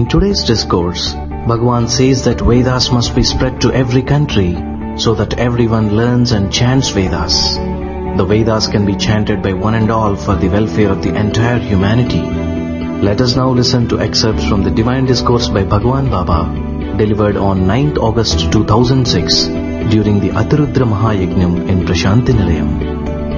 In today's discourse, Bhagavan says that Vedas must be spread to every country so that everyone learns and chants Vedas. The Vedas can be chanted by one and all for the welfare of the entire humanity. Let us now listen to excerpts from the Divine Discourse by Bhagavan Baba, delivered on 9th August 2006 during the Atirudra Mahayajnam in Prashanti Nilayam.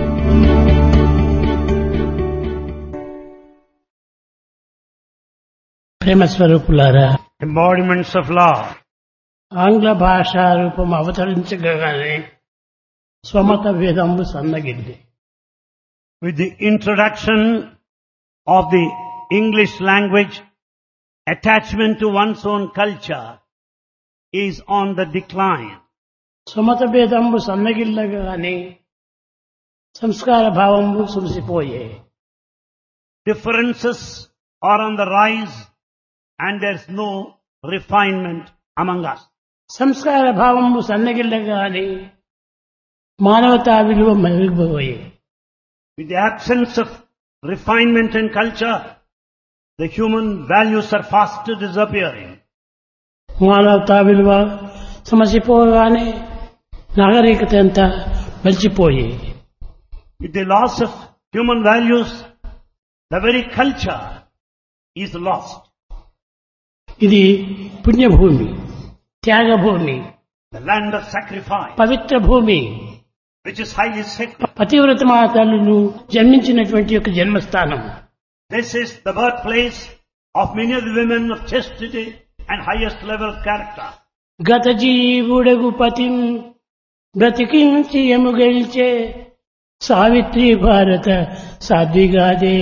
ప్రేమస్వరూపులారా, embodiments of love. ఆంగ్ల భాషా రూపం అవతరించగానే స్వమత వేదంబు సన్నగిల్లి. With the introduction of the English language, attachment to one's own culture is on the decline. స్వమత భేదంబు సన్నగిల్లగానే Sanskar భావంబు సురిసిపోయే. Differences are on the rise and there's no refinement among us. సంస్కార భావంబు సన్నగిల్లగానే మానవతా విలువ మరిగిపోయే. With the absence of refinement and culture, the human values are fast disappearing. మానవతా విలువ సమసిపోగానే నాగరికత అంతా మర్చిపోయే. With the loss of human values, the very culture is lost. ఇది పుణ్యభూమి, Thyagabhoomi, The land of sacrifice, పవిత్ర భూమి, which is highly sacred. పతివ్రత మాతలు జన్మించినటువంటి యొక్క జన్మస్థానం. This is the birthplace of many of the women of chastity and highest level of character. గత జీవుడగు పతిం బ్రతికించి ఎముగెల్చే సావిత్రి భారత సాధ్విగాదే.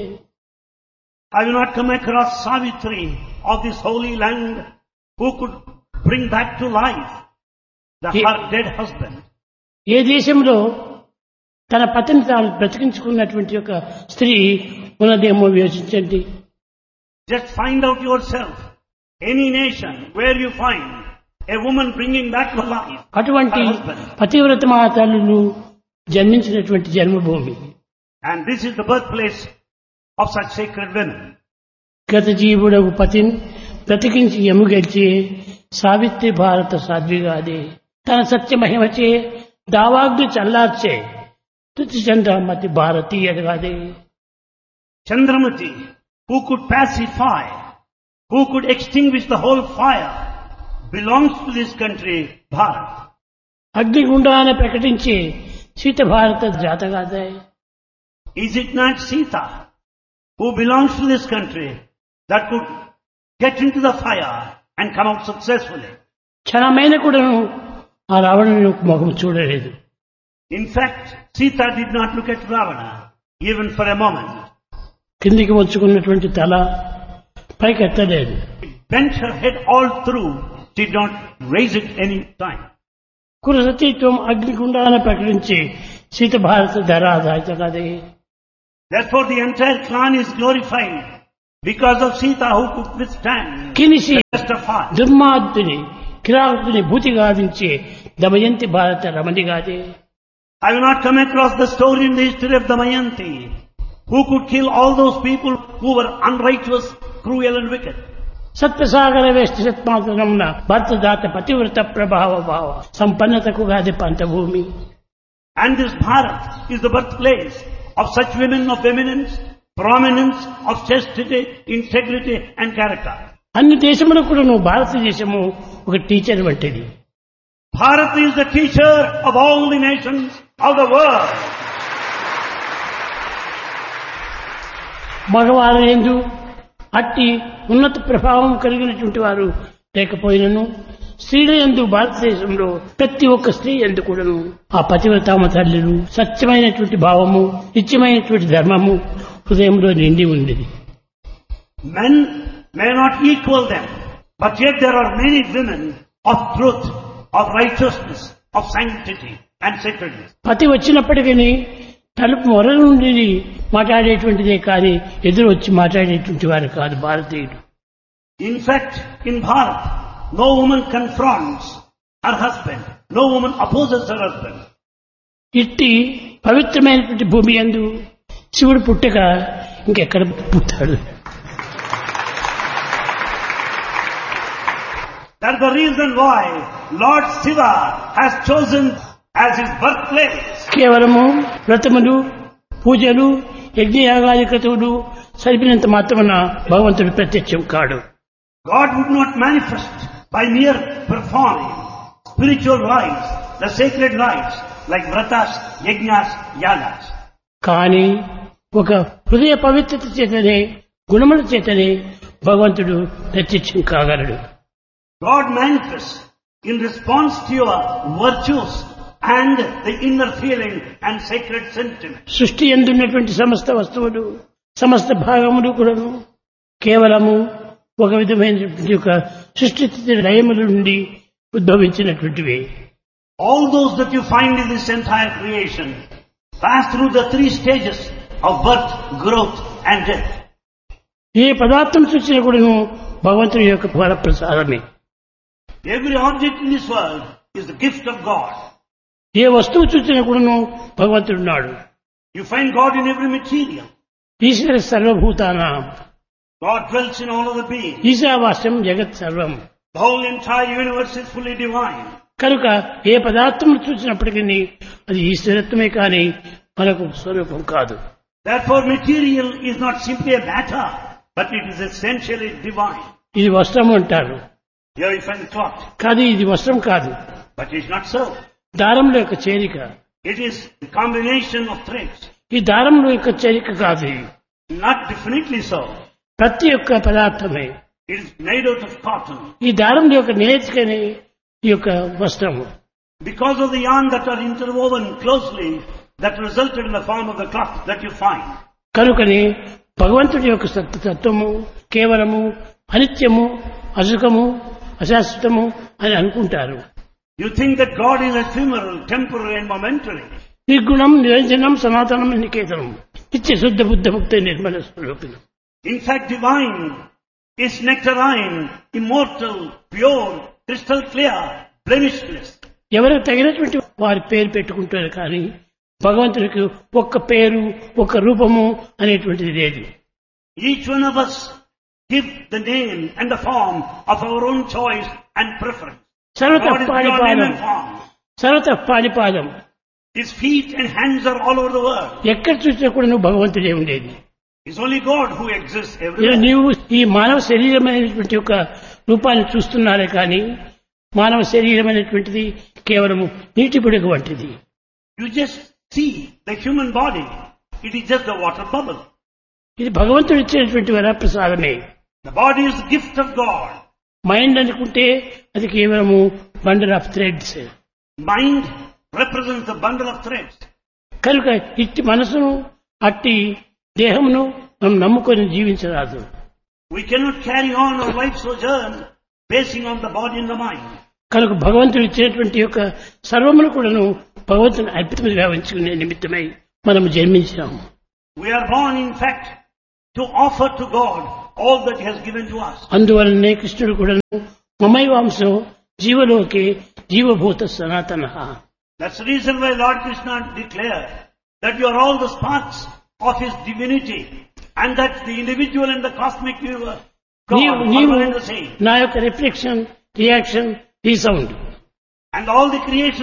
I will not come across Savitri of this holy land who could bring back to life her dead husband. ఏ దేశంలో తన పతిని తాను బ్రతికించుకున్నటువంటి యొక్క స్త్రీ ఉన్నదేమో యోచించండి. Just find out yourself any nation where you find a woman bringing back to life అటువంటి her husband. పతివ్రత మాతలు జన్మించినటువంటి జన్మభూమి. And this is the birthplace of such sacred women. గత జీవుడగు పతిని బ్రతికించి ఎముగెల్చే సావిత్రి భారత సాధ్విగాదే. తన సత్య మహిమచే దావాగ్ని చల్లార్చే తుతి Chandramati భారతీయగాదే. Chandramati, who could pacify, who could extinguish the whole fire, belongs to this country, Bharat. అగ్నిగుండాన్ని ప్రకటించే సీత భారత జాతగాదే. Is it not Sita, who belongs to this country, that could get into the fire and come out successfully? క్షణమైన కూడాను ఆ రావణుని ముఖం చూడలేదు. In fact, Sita did not look at Ravana, even for a moment. కిందికి వచ్చుకున్నటువంటి తల పైకి ఎత్తలేదు. Bent her head all through, did not raise it any time. కురసతీత్వం అగ్నిగుండాన్ని ప్రకటించి సీత భారత ధరాధాయితగాదే. Therefore the entire clan is glorified because of Sita, who could withstand కినిసి the test of fire. దుర్మార్గుని కిరాతుని భూతి గావించే Damayanti భారత రమణిగాదే. I will not come across the story in the history of Damayanti, who could kill all those people who were unrighteous, cruel and wicked. సత్యసాగర వేష్టి సత్మాతనమున భర్తదాత పతివ్రత ప్రభావ భావ సంపన్నతకు గాది పంతభూమి. And this Bharat is the birthplace of such women of eminence, prominence, of chastity, integrity and character. అన్ని దేశములకు కూడా భారతదేశము ఒక teacher వంటిది. Bharat is the teacher of all the nations of the world. మగవారు ఎందు అట్టి ఉన్నత ప్రభావం కలిగినటువంటి వారు లేకపోయినను స్త్రీల యందు భారతదేశంలో ప్రతి ఒక్క స్త్రీ యందు కూడాను ఆ పతివ్రతామ తల్లులు సత్యమైనటువంటి భావము, నిత్యమైనటువంటి ధర్మము హృదయంలో నిండి ఉండేది. Men may not equal them, but yet there are many women of truth, of righteousness, of sanctity and sacredness. పతి వచ్చినప్పటికీ తలుపు మొర నుండి మాట్లాడేటువంటిదే కానీ ఎదురు వచ్చి మాట్లాడేటువంటి వారు కాదు భారతీయుడు. In fact, in Bharat, no woman confronts her husband, no woman opposes her husband. ఇట్టి పవిత్రమైనటువంటి భూమి యందు శివుడు పుట్టక ఇంకెక్కడ పుట్టాడు? That's the reason why Lord Shiva has chosen as his birthplace. కేవలము వ్రతములు పూజలు యజ్ఞయాగాది క్రతువులు సరిపినంత మాత్రమున భగవంతుడు ప్రత్యక్షం కాడు. God would not manifest by mere performing spiritual rites, the sacred rites like vratas, yajnas, yagas. కానీ ఒక హృదయ పవిత్రత చేతనే గుణముల చేతనే భగవంతుడు ప్రత్యక్షం కాగలడు. God manifests in response to your virtues and the inner feeling and sacred sentiment. సృష్టి యందున్నటువంటి సమస్త వస్తువులు సమస్త భాగములు కూడాను కేవలము ఒక విధమైనటువంటి ఒక సృష్టి లయముల నుండి ఉద్భవించినటువంటివి. All those that you find in this entire creation pass through the 3 stages of birth, growth and death. ఏ పదార్థం చూసినా కూడాను భగవంతుని యొక్క వరప్రసాదమే. Every object in this world is the gift of God. ఏ వస్తువు చూసినా కూడాను భగవంతుడున్నాడు. You find God in every material. ఈశ్వర సర్వభూతానాం. God dwells in all of the beings. ఈశావాస్యం జగత్ సర్వం. The whole entire universe is fully divine. కనుక ఏ పదార్థం చూసినప్పటికీ అది ఈశ్వరత్వమే కానీ మనకు స్వరూపం కాదు. Therefore material is not simply a matter, but it is essentially divine. ఇది వస్త్రం అంటారు. Here you find the cloth. కానీ ఇది వస్త్రం కాదు. But it is not so. దారముల యొక్క చేరిక. It is the combination of threads. ఈ దారముల యొక్క చేరిక కాదు. Not definitely so. ప్రతి ఒక్క పదార్థమే. It is made out of cotton. ఈ దారముల యొక్క నేర్చుకనే ఈ యొక్క వస్త్రము. Because of the yarn that are interwoven closely, that resulted in the form of the cloth that you find. కనుకనే భగవంతుడి యొక్క తత్వము కేవలము అనిత్యము అసుఖము అశాశ్వతము అని అనుకుంటారు. You think that God is ephemeral, temporary and momentary. నిర్గుణం నిరంజనం సనాతనం నికేతనం నిత్య శుద్ధ బుద్ధ ముక్త Nirmala స్వరూపిణం. In fact, divine is nectarine, immortal, pure, crystal clear, blemishless. ఎవరికి తగినటువంటి వారి పేరు పెట్టుకుంటారు కానీ భగవంతుడికి ఒక్క పేరు ఒక్క రూపము అనేటువంటిది లేదు. Each one of us give the name and the form of our own choice and preference. సర్వత God is beyond name పాణిపాదం and form. సర్వత పాణిపాదం. His feet and hands are all over the world. ఎక్కడ చూసినా కూడా నువ్వు భగవంతుడే ఉండేది. It's only God who exists everywhere. నీవు ఈ మానవ శరీరం అనేటువంటి ఒక రూపాన్ని చూస్తున్నారే కానీ మానవ శరీరం అనేటువంటిది కేవలము నీటి బుడగ వంటిది. You just see the human body. It is just a water bubble. ఇది భగవంతుడు ఇచ్చినటువంటి వరప్రసాదమే. The body is the gift of God. Mind అనుకుంటే అది కేవలము bundle of threads. Mind represents the bundle of threads. కనుక ఇట్టి మనసును అట్టి దేహమును మనం నమ్ముకొని జీవించరాదు. We cannot carry on our life sojourn basing on the body and the mind. కనుక భగవంతుడు ఇచ్చినటువంటి యొక్క సర్వమును కూడాను భగవంతుని అర్పితమని భావించుకునే నిమిత్తమై మనము జన్మించాము. We are born, in fact, to offer to God all that He has given to us. అందువలనే కృష్ణుడు కూడాను మమైవాంశం జీవలోకే జీవభూత సనాతన. That's the reason why Lord Krishna declared that you are all the sparks of His divinity and that the individual and the cosmic universe God నీవు are one and the same. నా యొక్క reflection reaction resound. And all the creation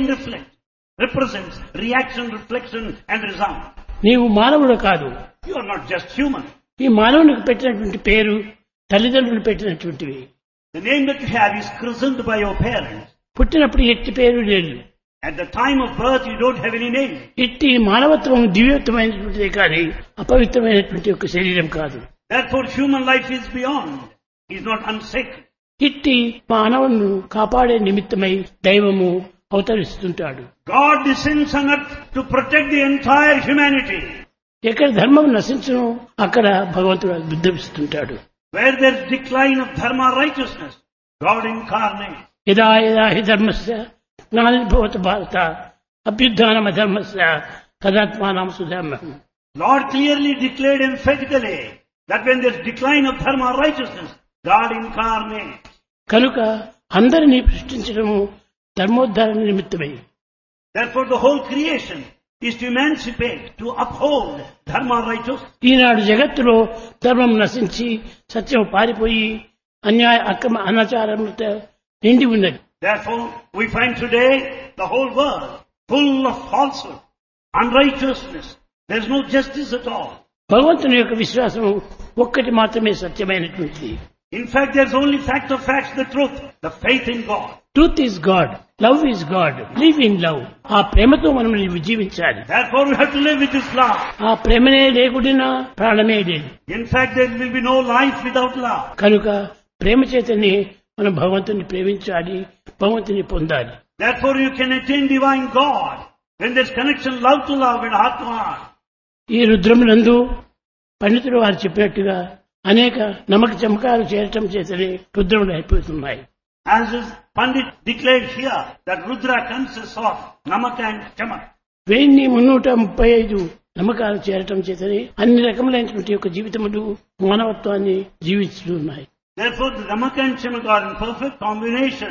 represents reaction, reflection and resound. నీవు మానవుడు కాదు. You are not just human. ఈ మానవునికి పెట్టినటువంటి పేరు తల్లిదండ్రులు పెట్టినటువంటివి. The name that you have is christened by your parents. పుట్టినప్పుడు ఎట్టి పేరు లేదు. At the time of birth you don't have any name. ఇట్టి మానవత్వం దివ్యత్వమైనటువంటిదే కానీ అపవిత్రమైనటువంటి ఒక శరీరం కాదు. Therefore human life is beyond, is not unsacred. ఇట్టి మానవులను కాపాడే నిమిత్తమై దైవము అవతరిస్తుంటాడు. God descends on earth to protect the entire humanity. ఎక్కడ ధర్మం నశించును అక్కడ భగవంతుడు ఉద్భవిస్తుంటాడు. Where there is decline of dharma, righteousness, God incarnates. యదా యదా హి ధర్మస్య గ్లానిర్భవతి భారత అభ్యుత్థానం అధర్మస్య తదాత్మానం సుధర్మః. Lord clearly declared emphatically that when there is decline of dharma, righteousness, God incarnates. కనుక అందరినీ సృష్టించడము ధర్మోద్ధరణ నిమిత్తమై. Therefore the whole creation is to emancipate, to uphold dharma, righteousness. ఈనాడు జగత్తులో ధర్మం నశించి సత్యం పారిపోయి అన్యాయ అక్రమ అనాచారములతో నిండి ఉన్నది. Therefore, we find today the whole world full of falsehood, unrighteousness. There's no justice at all. భగవంతుని యొక్క విశ్వాసం ఒక్కటి మాత్రమే సత్యమైనటువంటిది. In fact, there's only fact of facts, the truth, the faith in God. Truth is God, love is God, live in love. ఆ ప్రేమతో మనం జీవించాలి. Therefore, we have to live with this love. ఆ ప్రేమనే లేకుండా ప్రాణమే లేదు. In fact, there will be no life without love. కనుక ప్రేమ చేతనే మనం భగవంతుని ప్రేమించాలి, భగవంతుని పొందాలి. Therefore, you can attain divine God when there's connection love to love and heart to heart. ఈ రుద్రమునందు పండితుడు వారు చెప్పినట్టుగా అనేక నమక చమకాలు చేరటం చేతనే రుద్రములు అయిపోతున్నాయి. As is Pandit declared here, that Rudra consists of Namaka and Chamak. 1335 నమ్మకాలు చేరటం చేతనే అన్ని రకములైనటువంటి యొక్క జీవితములు మానవత్వాన్ని జీవిస్తున్నాయి. Therefore, the Namaka and Chamak are in perfect combination.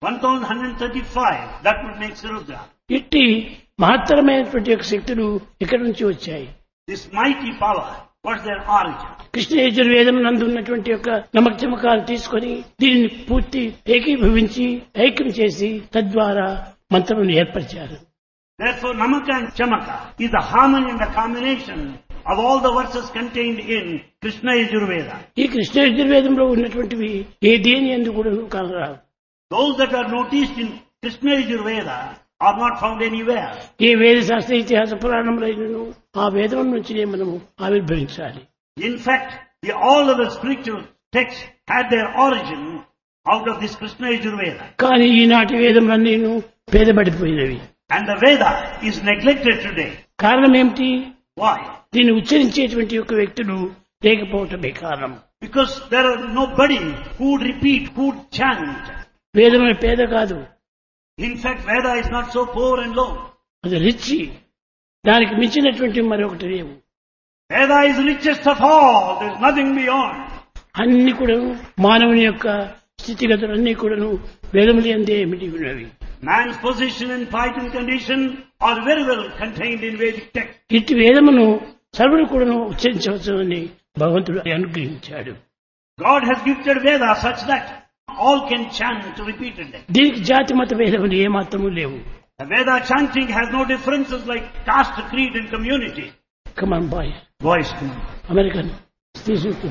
1135, that would make Rudra. ఇట్టి మహత్తరమైనటువంటి యొక్క శక్తులు ఎక్కడి నుంచి వచ్చాయి? This mighty power, what's their origin? Krishna యజుర్వేదం నందు ఉన్నటువంటి యొక్క నమక చమకాలు తీసుకొని దీనిని పూర్తి ఏకీభవించి ఐక్యం చేసి తద్వారా మంత్రమును ఏర్పరిచారు. Therefore, Namaka and Chamaka is the harmony and the combination of all the verses contained in Krishna Yajurveda. ఈ కృష్ణ యజుర్వేదంలో ఉన్నటువంటివి ఏ దేని యందు కూడా కానరావు. Those that are noticed in Krishna Yajurveda are not found anywhere. ఏ వేద శాస్త్ర ఇతిహాస పురాణములైనను ఆ వేదం నుంచినే మనము ఆవిర్భవించాలి. In fact, all of the spiritual texts had their origin out of this Krishna Yajurveda. కానీ ఈనాటి వేదములన్నీ భేదపడిపోయినవి. And the Veda is neglected today. కారణం ఏమిటి? Why? దీన్ని ఉచ్చరించేటువంటి యొక్క వ్యక్తులు లేకపోవటమే కారణం. Because there are nobody who would repeat, who would chant. వేదమే పేద కాదు, In fact, Veda is not so poor and low. అది రిచి. దానికి మించినటువంటి మరొకటి లేవు. Veda is richest of all. There is nothing beyond. అన్ని కూడా మానవుని యొక్క స్థితిగతులన్నీ కూడాను వేదములు యందే ఏమిటి ఉన్నవి. Man's position and plight and condition are very well contained in Vedic text. ఇట్టి వేదమును సర్వుడు కూడాను ఉచ్చరించవచ్చు అని భగవంతుడు అనుగ్రహించాడు. God has gifted Veda such that all can chant repeatedly. దీనికి జాతి మత భేదములు ఏమాత్రము లేవు. The Veda chanting has no differences like caste, creed and community. Come on boy, Voice come on. American తీసుకుంటుంది.